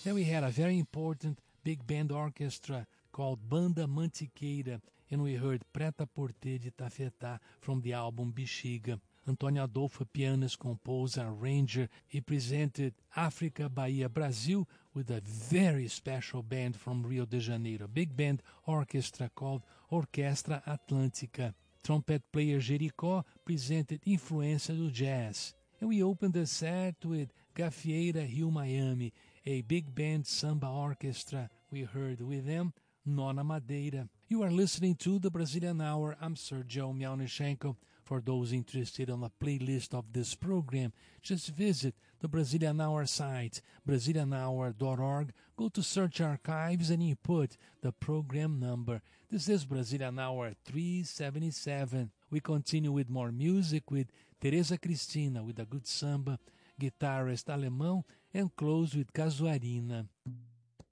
Then we had a very important big band orchestra called Banda Mantiqueira, and we heard Preta-Porter de Tafetá from the album Bexiga. Antônio Adolfo, pianist, composer, arranger. He presented África, Bahia, Brazil with a very special band from Rio de Janeiro, big band orchestra called Orquestra Atlântica. Trumpet player Jericó presented Influência do Jazz. And we opened the set with Gafieira Rio Miami, a big band samba orchestra. We heard with them Nona Madeira. You are listening to the Brazilian Hour. I'm Sergio Mialnichenko. For those interested on the playlist of this program, just visit the Brazilian Hour site, brazilianhour.org. Go to Search Archives and input the program number. This is Brazilian Hour 377. We continue with more music with Teresa Cristina with a good samba, guitarist alemão, and close with Casuarina.